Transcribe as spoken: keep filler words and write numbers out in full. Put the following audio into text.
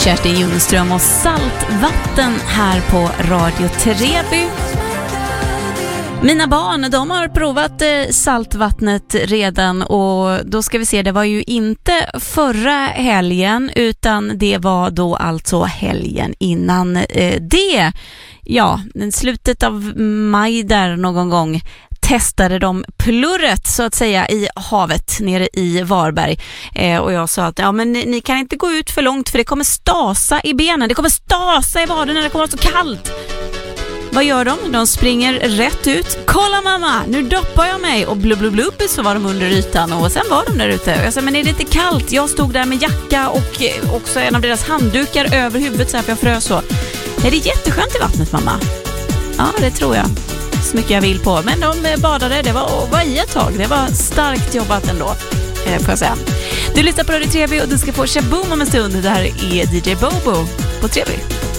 Kerstin Junström och Saltvatten här på Radio Treby. Mina barn, de har provat saltvattnet redan och då ska vi se, det var ju inte förra helgen utan det var då alltså helgen innan det. Ja, slutet av maj där någon gång testade de plurret så att säga i havet nere i Varberg. Eh, och jag sa att ja, men ni, ni kan inte gå ut för långt för det kommer stasa i benen. Det kommer stasa i vaden när det kommer så kallt. Vad gör de? De springer rätt ut. Kolla mamma, nu doppar jag mig. Och blub blub blub så var de under ytan och sen var de där ute. Och jag sa, men är det inte kallt? Jag stod där med jacka och också en av deras handdukar över huvudet så här för jag frös så. Är det jätteskönt i vattnet mamma? Ja, det tror jag. Så mycket jag vill på. Men de badade, det var, var i ett tag. Det var starkt jobbat ändå, eh, får jag säga. Du lyssnar på Radio Treby och du ska få Shaboom om en stund. Det här är D J Bobo på Treby.